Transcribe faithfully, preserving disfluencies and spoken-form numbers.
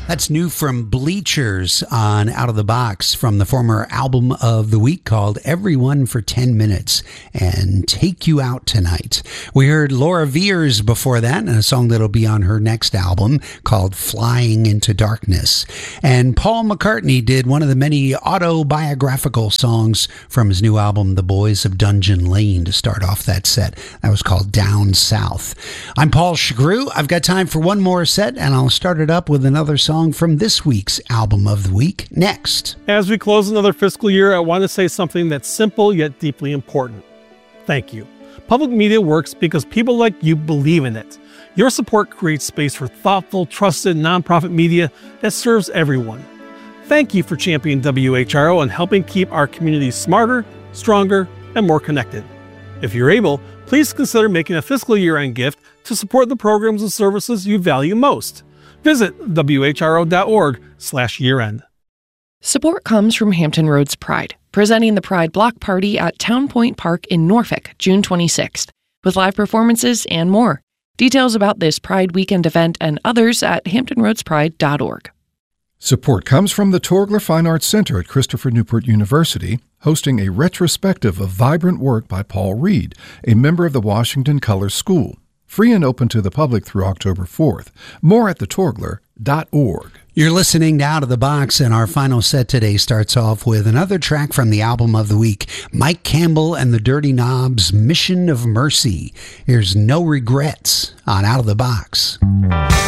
That's new from Bleachers on Out of the Box from the former album of the week called Everyone for ten minutes and Take You Out Tonight. We heard Laura Veers before that, and a song that'll be on her next album called Flying into Darkness. And Paul McCartney did one of the many autobiographical songs from his new album, The Boys of Dungeon Lane, to start off that set. That was called Down South. I'm Paul Shagru. I've got time for one more set, and I'll start it up with another song from this week's album of the week next. As we close another fiscal year, I want to say something that's simple yet deeply important. Thank you. Public media works because people like you believe in it. Your support creates space for thoughtful, trusted, nonprofit media that serves everyone. Thank you for championing W H R O and helping keep our communities smarter, stronger, and more connected. If you're able, please consider making a fiscal year-end gift to support the programs and services you value most. Visit W H R O dot org slash year end. Support comes from Hampton Roads Pride, presenting the Pride Block Party at Town Point Park in Norfolk, June twenty-sixth, with live performances and more. Details about this Pride Weekend event and others at hampton roads pride dot org. Support comes from the Torgler Fine Arts Center at Christopher Newport University, hosting a retrospective of vibrant work by Paul Reed, a member of the Washington Color School. Free and open to the public through October fourth. More at the torgler dot org. You're listening to Out of the Box, and our final set today starts off with another track from the album of the week, Mike Campbell and the Dirty Knobs' Mission of Mercy. Here's No Regrets on Out of the Box.